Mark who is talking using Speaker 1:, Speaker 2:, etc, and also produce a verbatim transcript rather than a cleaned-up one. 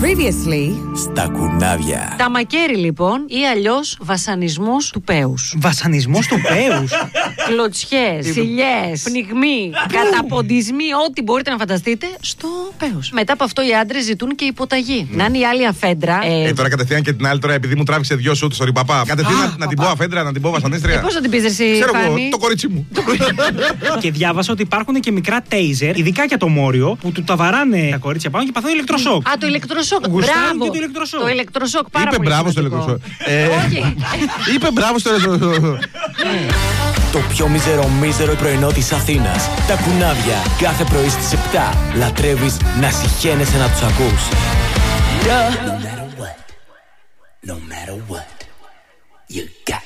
Speaker 1: Previously
Speaker 2: στα κουνάβια.
Speaker 3: Τα μακέρι λοιπόν ή αλλιώς βασανισμός του πέους.
Speaker 4: Βασανισμός του πέους.
Speaker 3: Κλωτσιές, σιλιές, πνιγμοί, καταποντισμοί, ό,τι μπορείτε να φανταστείτε στο πέους. Μετά από αυτό οι άντρες ζητούν και υποταγή. Να είναι η άλλη αφέντρα.
Speaker 5: Ε,
Speaker 3: Ε,
Speaker 5: τώρα κατευθείαν και την άλλη, τώρα επειδή μου τράβηξε δυο σούτ στο ρηπαπά. Κατευθείαν να, να την πω αφέντρα, να την πω βασανίστρια.
Speaker 3: ε, πώς θα την πεις εσύ,
Speaker 5: Ξέρω εγώ,
Speaker 3: Φάνη?
Speaker 5: το κορίτσι μου.
Speaker 4: Και διάβασα ότι υπάρχουν και μικρά τέιζερ, ειδικά για το μόριο, που του τα βαράνε τα κορίτσια πάνω και παθούν ηλεκτροσόκ.
Speaker 3: Α, το ηλεκτροσόκ.
Speaker 4: Γουστάρουν
Speaker 3: Μπράβο.
Speaker 4: και το ηλεκτροσόκ.
Speaker 3: Το ηλεκτροσόκ, πάρα
Speaker 5: Είπε
Speaker 3: πολύ
Speaker 5: μπράβο στο
Speaker 3: σημαντικό.
Speaker 5: ηλεκτροσόκ. Ε,
Speaker 3: Όχι.
Speaker 5: Είπε μπράβο στο ηλεκτροσόκ.
Speaker 2: Το πιο μιζερο μίζερο πρωινό της Αθήνας. Τα κουνάβια κάθε πρωί στις επτά. Λατρεύεις να συχαίνεσαι να τους ακούς. No matter what, no matter what, you got